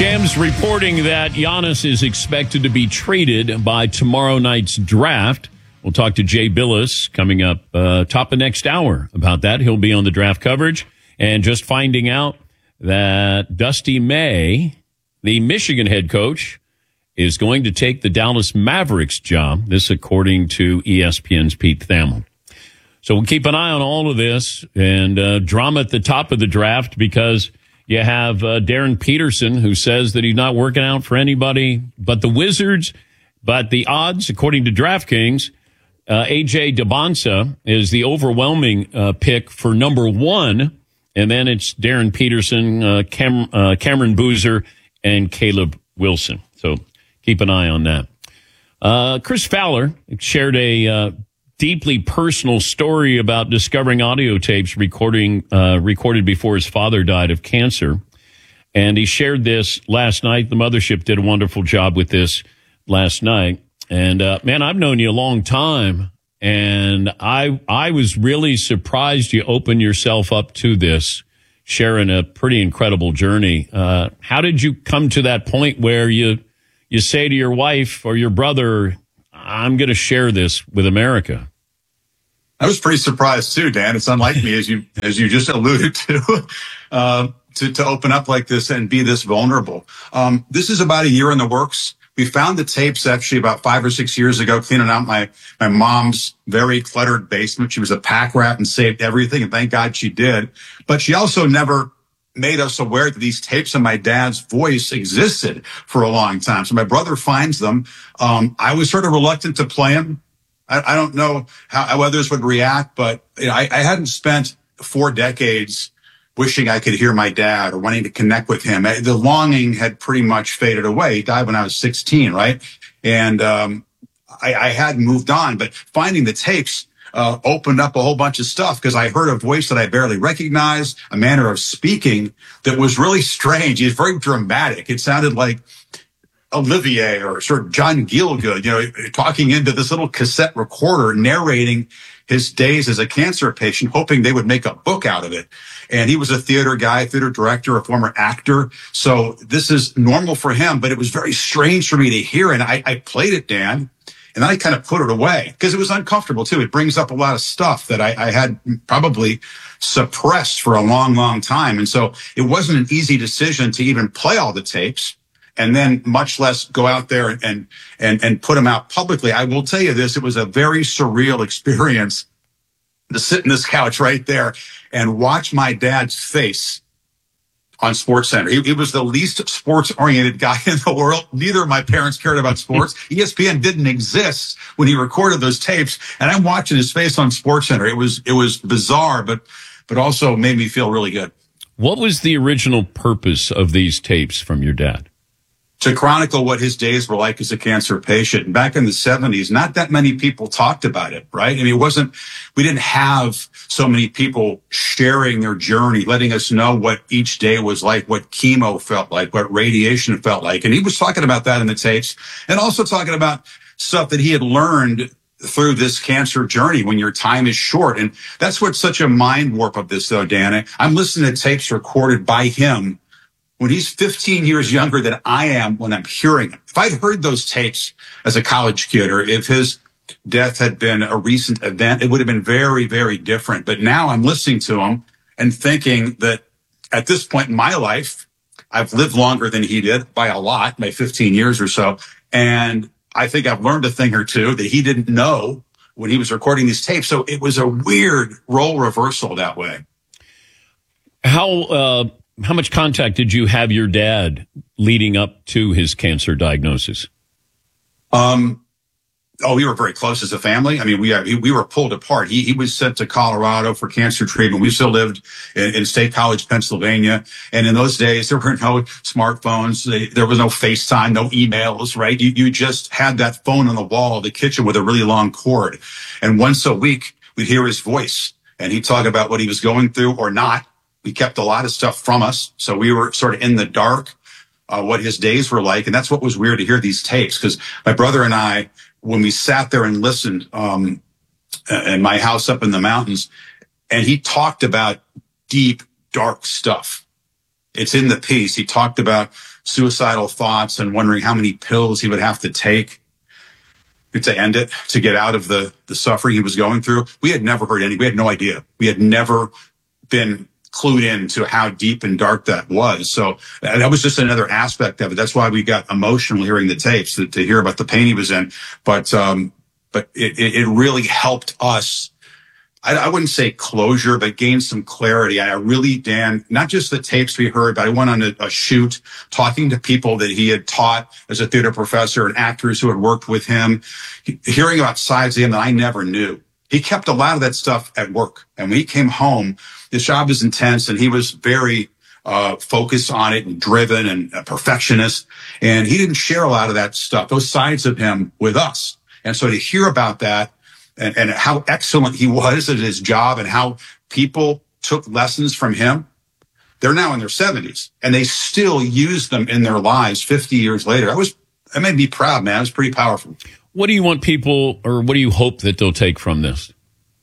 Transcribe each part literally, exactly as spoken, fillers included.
Shams reporting that Giannis is expected to be traded by tomorrow night's draft. We'll talk to Jay Billis coming up uh, top of next hour about that. He'll be on the draft coverage. And just finding out that Dusty May, the Michigan head coach, is going to take the Dallas Mavericks job. This according to E S P N's Pete Thamel. So we'll keep an eye on all of this and uh, drama at the top of the draft because you have uh, Darren Peterson, who says that he's not working out for anybody but the Wizards. But the odds, according to DraftKings, uh, A J Debonsa is the overwhelming uh, pick for number one. And then it's Darren Peterson, uh, Cam- uh, Cameron Boozer, and Caleb Wilson. So keep an eye on that. Uh, Chris Fowler shared a uh, deeply personal story about discovering audio tapes recording uh, recorded before his father died of cancer. And he shared this last night. The mothership did a wonderful job with this last night. And, uh, man, I've known you a long time. And I I was really surprised you opened yourself up to this, sharing a pretty incredible journey. Uh, how did you come to that point where you you say to your wife or your brother, I'm going to share this with America? I was pretty surprised too, Dan. It's unlike me, as you as you just alluded to, uh, to to open up like this and be this vulnerable. Um, this is about a year in the works. We found the tapes actually about five or six years ago, cleaning out my, my mom's very cluttered basement. She was a pack rat and saved everything, and thank God she did. But she also never made us aware that these tapes of my dad's voice existed for a long time. So my brother finds them. Um, I was sort of reluctant to play them. I, I don't know how, how others would react, but you know, I, I hadn't spent four decades wishing I could hear my dad or wanting to connect with him. The longing had pretty much faded away. He died when I was sixteen, right? And um, I, I had moved on, but finding the tapes uh, opened up a whole bunch of stuff because I heard a voice that I barely recognized, a manner of speaking that was really strange. He was very dramatic. It sounded like Olivier or sort of John Gielgud, you know, talking into this little cassette recorder, narrating his days as a cancer patient, hoping they would make a book out of it. And he was a theater guy, theater director, a former actor. So this is normal for him, but it was very strange for me to hear. And I, I played it, Dan, and then I kind of put it away because it was uncomfortable too. It brings up a lot of stuff that I, I had probably suppressed for a long, long time. And so it wasn't an easy decision to even play all the tapes and then much less go out there and, and, and put them out publicly. I will tell you this, it was a very surreal experience to sit in this couch right there and watch my dad's face on SportsCenter. He, he was the least sports-oriented guy in the world. Neither of my parents cared about sports. E S P N didn't exist when he recorded those tapes, and I'm watching his face on SportsCenter. It was it was bizarre, but but also made me feel really good. What was the original purpose of these tapes from your dad? To chronicle what his days were like as a cancer patient. And back in the seventies, not that many people talked about it, right? I mean, it wasn't, we didn't have so many people sharing their journey, letting us know what each day was like, what chemo felt like, what radiation felt like. And he was talking about that in the tapes and also talking about stuff that he had learned through this cancer journey when your time is short. And that's what's such a mind warp of this, though, Dan. I'm listening to tapes recorded by him when he's fifteen years younger than I am when I'm hearing him. If I'd heard those tapes as a college kid, or if his death had been a recent event, it would have been very, very different. But now I'm listening to him and thinking that at this point in my life, I've lived longer than he did by a lot, by fifteen years or so. And I think I've learned a thing or two that he didn't know when he was recording these tapes. So it was a weird role reversal that way. How, uh, How much contact did you have your dad leading up to his cancer diagnosis? Um, oh, we were very close as a family. I mean, we we were pulled apart. He he was sent to Colorado for cancer treatment. We still lived in, in State College, Pennsylvania. And in those days, there were no smartphones. There was no FaceTime, no emails, right? You, you just had that phone on the wall of the kitchen with a really long cord. And once a week, we'd hear his voice and he'd talk about what he was going through or not. We kept a lot of stuff from us. So we were sort of in the dark, uh, what his days were like. And that's what was weird to hear these tapes. Because my brother and I, when we sat there and listened, um, in my house up in the mountains, and he talked about deep, dark stuff. It's in the piece. He talked about suicidal thoughts and wondering how many pills he would have to take to end it, to get out of the, the suffering he was going through. We had never heard any, we had no idea. We had never been clued in to how deep and dark that was. So that was just another aspect of it. That's why we got emotional hearing the tapes, to, to hear about the pain he was in. But, um, but it, it really helped us. I, I wouldn't say closure, but gain some clarity. I really, Dan, not just the tapes we heard, but I went on a, a shoot talking to people that he had taught as a theater professor and actors who had worked with him, hearing about sides of him that I never knew. He kept a lot of that stuff at work. And when he came home, his job was intense and he was very uh focused on it and driven and a perfectionist. And he didn't share a lot of that stuff, those sides of him, with us. And so to hear about that, And, and how excellent he was at his job and how people took lessons from him. They're now in their seventies and they still use them in their lives fifty years later. I was, that made me proud, man. It was pretty powerful. What do you want people, or what do you hope that they'll take from this?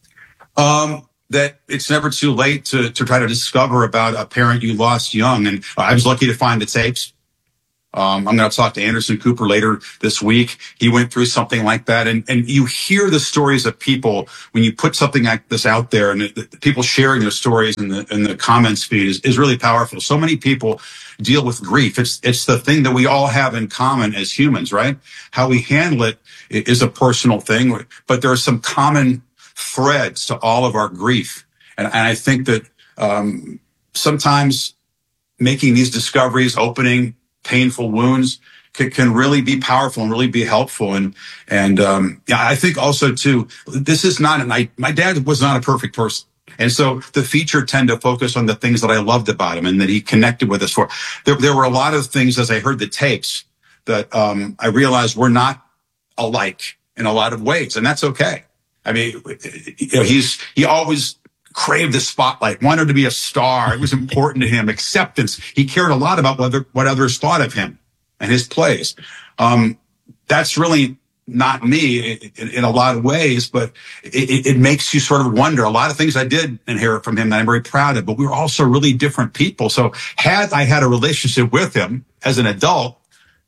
Um, that it's never too late to, to try to discover about a parent you lost young. And I was lucky to find the tapes. Um, I'm going to talk to Anderson Cooper later this week. He went through something like that. And, and you hear the stories of people when you put something like this out there, and the, the people sharing their stories in the, in the comments feed is, is really powerful. So many people deal with grief. It's, it's the thing that we all have in common as humans, right? How we handle it is a personal thing, but there are some common threads to all of our grief. And, and I think that, um, sometimes making these discoveries, opening painful wounds can, can really be powerful and really be helpful. And, and, um, yeah, I think also too, this is not an, I, my dad was not a perfect person. And so the feature tend to focus on the things that I loved about him and that he connected with us for. There, there were a lot of things as I heard the tapes that, um, I realized we're not alike in a lot of ways. And that's okay. I mean, you know, he's, he always craved the spotlight, wanted to be a star. It was important to him. Acceptance. He cared a lot about whether, what others thought of him and his plays. Um, that's really not me in, in a lot of ways, but it, it makes you sort of wonder. A lot of things I did inherit from him that I'm very proud of, but we were also really different people. So had I had a relationship with him as an adult,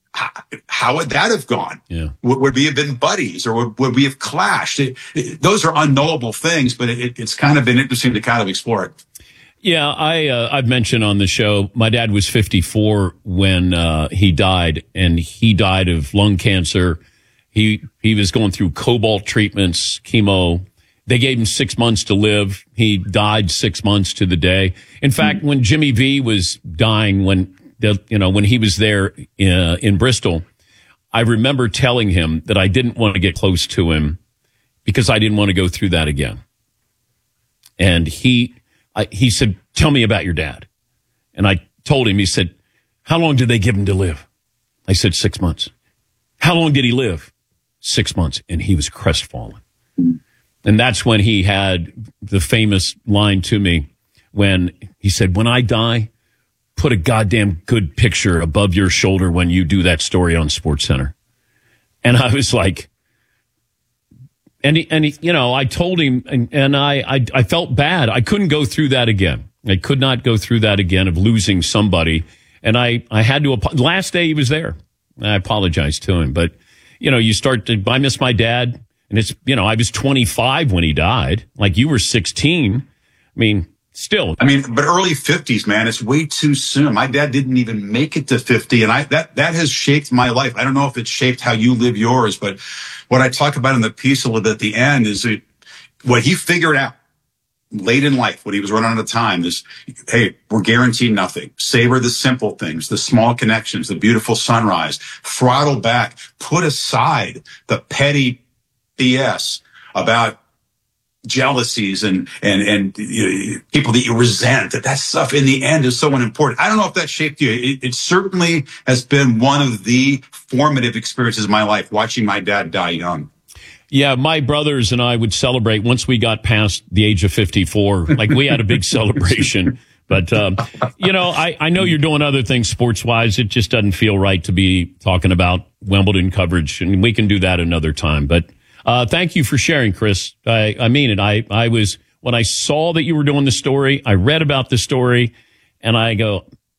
how would that have gone? Yeah. Would, would we have been buddies, or would, would we have clashed? It, it, those are unknowable things, but it, it's kind of been interesting to kind of explore it. Yeah, I, uh, I've mentioned on the show, my dad was fifty-four when uh, he died, and he died of lung cancer. He he was going through cobalt treatments, chemo. They gave him six months to live. He died six months to the day. In fact, when Jimmy V was dying, when The, you know, when he was there in, in Bristol, I remember telling him that I didn't want to get close to him because I didn't want to go through that again. And he, I, he said, "Tell me about your dad." And I told him, he said, "How long did they give him to live?" I said, six months. "How long did he live?" Six months. And he was crestfallen. And that's when he had the famous line to me when he said, "When I die, put a goddamn good picture above your shoulder when you do that story on SportsCenter." And I was like, and he, and he, you know, I told him, and, and I, I, I felt bad. I couldn't go through that again. I could not go through that again of losing somebody. And I, I had to, last day he was there. I apologized to him, but you know, you start to, I miss my dad, and it's, you know, I was twenty-five when he died. Like, you were sixteen. I mean, still. I mean, but early fifties, man, it's way too soon. My dad didn't even make it to fifty. And I, that, that has shaped my life. I don't know if it's shaped how you live yours, but what I talk about in the piece a little bit at the end is it, what he figured out late in life, when he was running out of time, is, hey, we're guaranteed nothing. Savor the simple things, the small connections, the beautiful sunrise, throttle back, put aside the petty B S about jealousies and, and, and you know, people that you resent. That that stuff in the end is so unimportant. I don't know if that shaped you. It, it certainly has been one of the formative experiences of my life, watching my dad die young. Yeah, my brothers and I would celebrate once we got past the age of fifty-four. Like, we had a big celebration. But, um, you know, I, I know you're doing other things sports-wise. It just doesn't feel right to be talking about Wimbledon coverage, and we can do that another time. But uh, thank you for sharing, Chris. I, I mean it. I, I was, when I saw that you were doing the story, I read about the story, and I go,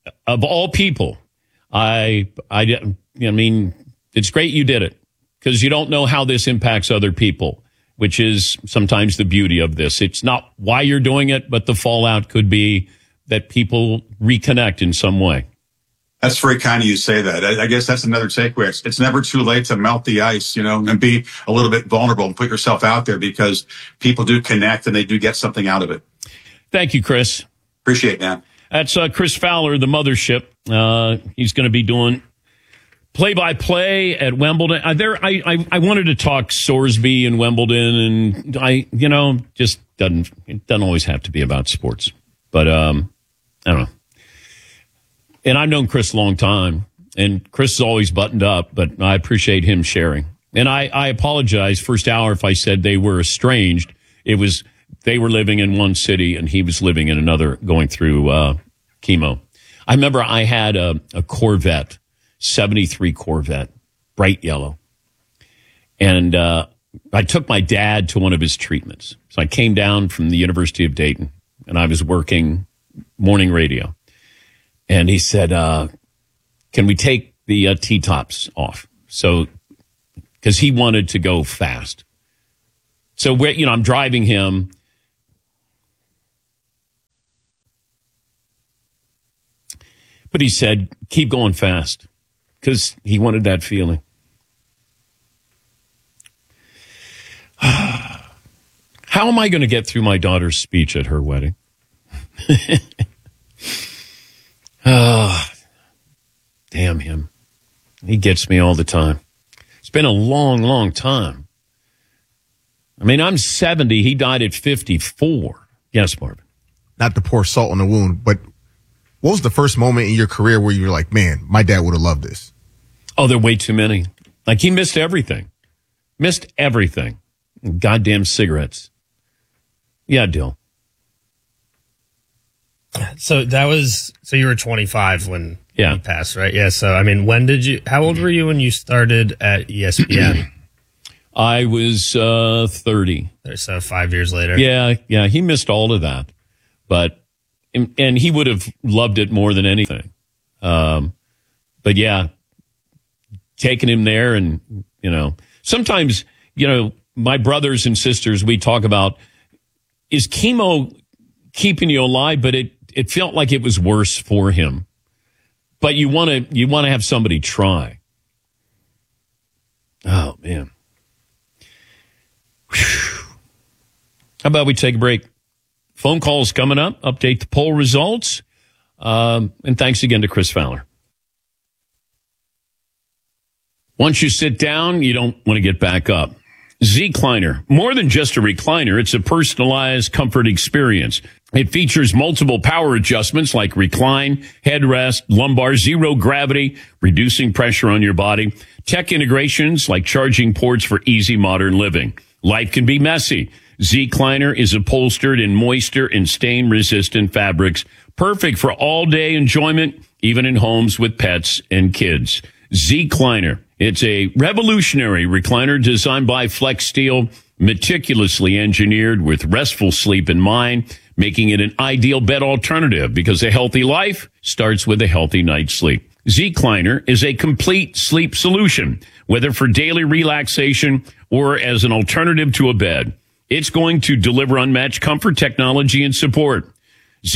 of all people, I, I, I mean, it's great you did it because you don't know how this impacts other people, which is sometimes the beauty of this. It's not why you're doing it, but the fallout could be that people reconnect in some way. That's very kind of you to say that. I, I guess that's another takeaway. It's, it's never too late to melt the ice, you know, and be a little bit vulnerable and put yourself out there because people do connect and they do get something out of it. Thank you, Chris. Appreciate it, man. That's uh, Chris Fowler, the mothership. Uh, he's going to be doing play-by-play at Wimbledon. Uh, there, I, I, I wanted to talk Sorsby and Wimbledon, and I, you know, just doesn't it doesn't always have to be about sports. But um, I don't know. And I've known Chris a long time, and Chris is always buttoned up, but I appreciate him sharing. And I, I apologize first hour if I said they were estranged. It was they were living in one city, and he was living in another, going through uh, chemo. I remember I had a, a Corvette, seventy-three Corvette, bright yellow. And uh, I took my dad to one of his treatments. So I came down from the University of Dayton, and I was working morning radio. And he said, uh, can we take the uh, T-tops off? So, because he wanted to go fast. So, we're, you know, I'm driving him. But he said, keep going fast. Because he wanted that feeling. How am I going to get through my daughter's speech at her wedding? Oh, damn him. He gets me all the time. It's been a long, long time. I mean, I'm seventy. He died at fifty-four. Yes, Marvin. Not to pour salt on the wound, but what was the first moment in your career where you were like, man, my dad would have loved this? Oh, there are way too many. Like, he missed everything. Missed everything. Goddamn cigarettes. Yeah, Dill. So that was, so you were twenty-five when yeah. he passed, right? Yeah. So, I mean, when did you, how old were you when you started at E S P N? I was uh, thirty. So five years later. Yeah. Yeah. He missed all of that. But, and, and he would have loved it more than anything. Um, but yeah, taking him there and, you know, sometimes, you know, my brothers and sisters, we talk about, is chemo keeping you alive? But it, it felt like it was worse for him. But you want to you want to have somebody try. Oh, man. Whew. How about we take a break? Phone calls coming up. Update the poll results. Um, and thanks again to Chris Fowler. Once you sit down, you don't want to get back up. Zecliner, more than just a recliner, it's a personalized comfort experience. It features multiple power adjustments like recline, headrest, lumbar, zero gravity, reducing pressure on your body, tech integrations like charging ports for easy modern living. Life can be messy. Zecliner is upholstered in moisture and stain-resistant fabrics, perfect for all-day enjoyment, even in homes with pets and kids. Zecliner. It's a revolutionary recliner designed by Flex Steel, meticulously engineered with restful sleep in mind, making it an ideal bed alternative because a healthy life starts with a healthy night's sleep. Zecliner is a complete sleep solution, whether for daily relaxation or as an alternative to a bed. It's going to deliver unmatched comfort, technology, and support.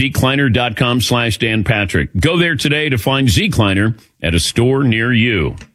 Zecliner.com slash Dan Patrick. Go there today to find Zecliner at a store near you.